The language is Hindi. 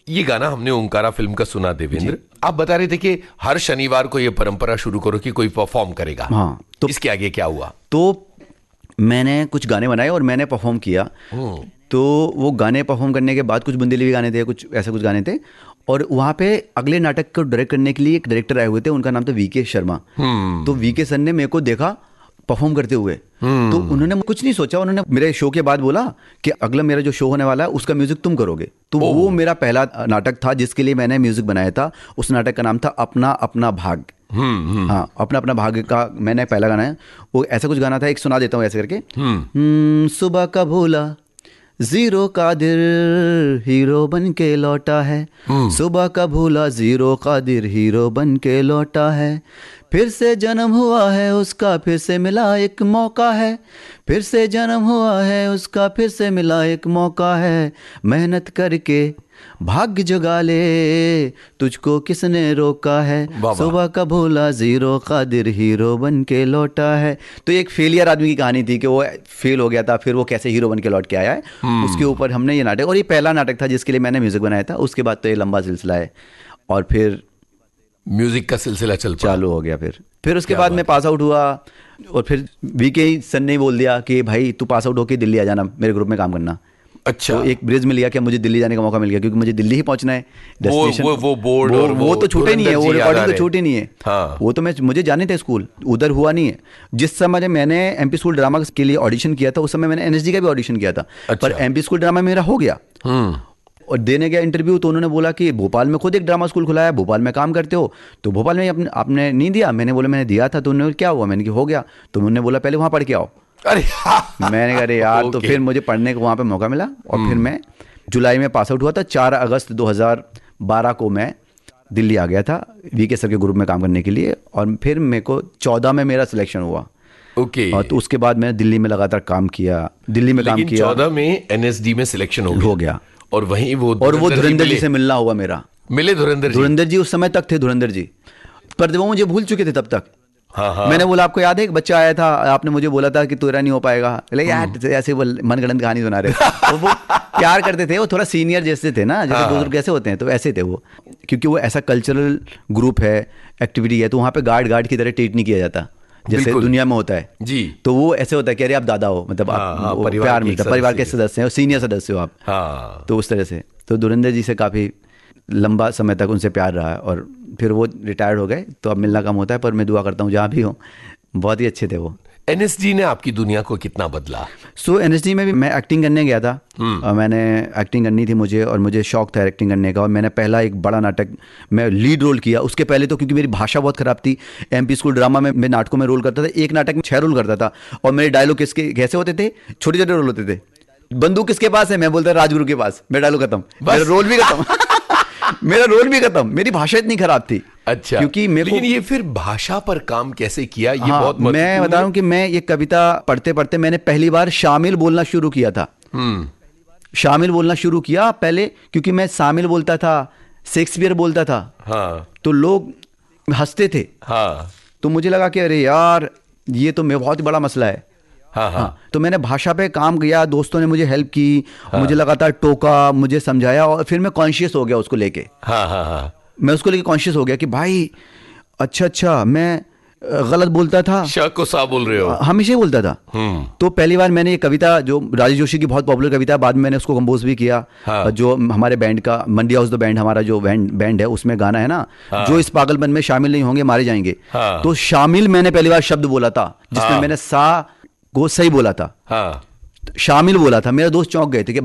ये गाना हमने ओंकारा फिल्म का सुना देवेंद्र, आप बता रहे थे कि हर शनिवार को ये परंपरा शुरू करो कि कोई परफॉर्म करेगा। हाँ, तो इसके आगे क्या हुआ? तो मैंने कुछ गाने बनाए और मैंने परफॉर्म किया। तो वो गाने परफॉर्म करने के बाद कुछ बुंदेली गाने थे, कुछ ऐसे कुछ गाने थे, और वहाँ पे अगले नाटक को डायरेक्ट करने के लिए एक डायरेक्टर आए हुए थे, उनका नाम था वीके शर्मा। तो वीके सर ने मेरे को देखा परफॉर्म करते हुए, तो उन्होंने कुछ नहीं सोचा, उन्होंने मेरे शो के बाद बोला कि अगला मेरा जो शो होने वाला है उसका म्यूजिक तुम करोगे। तो वो मेरा पहला नाटक था जिसके लिए मैंने म्यूजिक बनाया था। उस नाटक का नाम था अपना अपना भाग। हाँ, अपना अपना भाग का मैंने पहला गाना है। वो ऐसा कुछ गाना था, एक सुना देता हूँ ऐसे करके। सुबह का भोला जीरो कादिर हीरो बन के लौटा है, सुबह का भूला जीरो कादिर हीरो बन के लौटा है, फिर से जन्म हुआ है उसका फिर से मिला एक मौका है, फिर से जन्म हुआ है उसका फिर से मिला एक मौका है, मेहनत करके भाग्य जगा ले तुझको किसने रोका है, सुबह का भोला जीरो कादिर हीरो बन के लौटा है। तो एक फेलियर आदमी की कहानी थी कि वो फेल हो गया था, फिर वो कैसे हीरो बन के लौट के आया है, उसके ऊपर हमने ये नाटक, और ये पहला नाटक था जिसके लिए मैंने म्यूजिक बनाया था। उसके बाद तो ये लंबा सिलसिला है और फिर म्यूजिक का सिलसिला चालू हो गया। फिर उसके बाद मैं पास आउट हुआ और फिर वीके सर ने बोल दिया कि भाई तू पास आउट होके दिल्ली आ जाना, मेरे ग्रुप में काम करना। अच्छा, तो एक ब्रिज मिल गया कि मुझे दिल्ली जाने का मौका मिल गया, क्योंकि मुझे दिल्ली ही पहुंचना है। डेस्टिनेशन वो बोर्ड और वो तो छूटे नहीं है, वो रिकॉर्डिंग तो छूटी नहीं है। हाँ। वो तो मुझे जाने थे स्कूल, उधर हुआ नहीं है। जिस समय मैंने एमपी स्कूल ड्रामा के लिए ऑडिशन किया था उस समय मैंने एनएसडी का भी ऑडिशन किया था। पर एमपी स्कूल ड्रामा मेरा हो गया और देने गया इंटरव्यू, तो उन्होंने बोला कि भोपाल में खुद एक ड्रामा स्कूल खुला है, भोपाल में काम करते हो, तो भोपाल में आपने नहीं दिया। मैंने बोला मैंने दिया था। तो उन्होंने क्या हुआ, मैंने कि हो गया। तो उन्होंने बोला पहले वहाँ पढ़ के आओ। अरे मैंने कहा अरे यार। तो फिर मुझे पढ़ने को वहाँ पे मौका मिला और फिर मैं जुलाई में पास आउट हुआ था। 4 अगस्त 2012 को मैं दिल्ली आ गया था वीके सर के ग्रुप में काम करने के लिए, और फिर मेरे को 14 में मेरा सिलेक्शन हुआ। ओके। और तो उसके बाद मैंने दिल्ली में लगातार काम किया, दिल्ली में काम किया। 14 में एनएसडी में सिलेक्शन हो गया और वहीं वो धुरंधर जी से मिलना हुआ मेरा। मिले धुरंधर जी? उस समय तक थे धुरंधर जी, पर वो मुझे भूल चुके थे तब तक। हाँ। मैंने बोला आपको याद है एक बच्चा आया था, आपने मुझे बोला था कि तेरा नहीं हो पाएगा। यार ऐसे वो मनगढ़ंत कहानी सुना रहे तो वो प्यार करते थे, वो थोड़ा सीनियर जैसे थे ना, जैसे बुजुर्ग कैसे होते हैं, तो ऐसे थे वो। क्योंकि वो ऐसा कल्चरल ग्रुप है, एक्टिविटी है, तो वहाँ पे गार्ड की तरह ट्रीट नहीं किया जाता जैसे दुनिया में होता है जी। तो वो ऐसे होता है कि अरे आप दादा हो, मतलब आप प्यार मिलता, परिवार के सदस्य हो, सीनियर सदस्य हो आप। तो उस तरह से तो धुरंधर जी से काफ़ी लंबा समय तक उनसे प्यार रहा, और फिर वो रिटायर्ड हो गए तो अब मिलना कम होता है, पर मैं दुआ करता हूँ जहाँ भी हो। बहुत ही अच्छे थे वो। एनएसडी ने आपकी दुनिया को कितना बदला? एनएसडी में भी मैं एक्टिंग करने गया था, और मैंने एक्टिंग करनी थी मुझे, और मुझे शौक था एक्टिंग करने का, और मैंने पहला एक बड़ा नाटक मैं लीड रोल किया। उसके पहले तो क्योंकि मेरी भाषा बहुत खराब थी, एमपी स्कूल ड्रामा में मैं नाटकों में रोल करता था, एक नाटक में 6 रोल करता था, और मेरे डायलॉग कैसे होते थे, छोटे छोटे रोल होते थे। बंदूक किसके पास है, मैं बोलता राजगुरु के पास, मेरा डायलॉग खत्म, मेरा रोल भी खत्म मेरा रोल भी खत्म। मेरी भाषा इतनी खराब थी। अच्छा, क्योंकि लेकिन ये फिर भाषा पर काम कैसे किया, ये हाँ, बहुत मैं बता रहा हूँ कि मैं ये कविता पढ़ते पढ़ते मैंने पहली बार शामिल बोलना शुरू किया था। शामिल बोलना शुरू किया पहले, क्योंकि मैं शामिल बोलता था, शेक्सपियर बोलता था। हाँ। तो लोग हंसते थे। हाँ। तो मुझे लगा कि अरे यार ये तो बहुत ही बड़ा मसला है। हाँ। तो मैंने भाषा पे काम किया, दोस्तों ने मुझे हेल्प की, मुझे लगातार टोका, मुझे समझाया, और फिर मैं कॉन्शियस हो गया उसको लेके। हाँ। मैं उसको लेके कॉन्शियस हो गया कि भाई अच्छा मैं गलत बोलता था, को सा बोल रहे हो, हमेशा ही बोलता था। तो पहली बार मैंने ये कविता, जो राजेश जोशी की बहुत पॉपुलर कविता, बाद में मैंने उसको कंपोज भी किया। जो हमारे बैंड का मंडी हाउस द बैंड, हमारा जो बैंड है, उसमें गाना है ना, जो इस पागलपन में शामिल नहीं होंगे मारे जाएंगे। तो शामिल मैंने पहली बार शब्द बोला था, जिसमें मैंने सा को सही बोला था, शामिल बोला था। मेरे दोस्त चौंक गए थे कि